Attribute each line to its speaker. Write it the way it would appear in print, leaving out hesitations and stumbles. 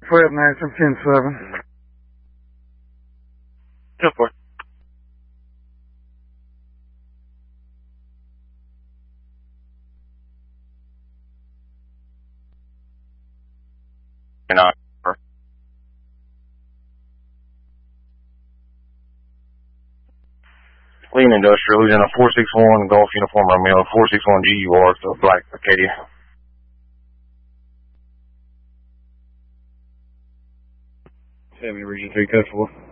Speaker 1: 12 National 10-7.
Speaker 2: 10-4. Lean Industrial, who's in a 461 Golf Uniform Romeo, 461 GUR, so Black Acadia.
Speaker 1: Region 3, Code 4.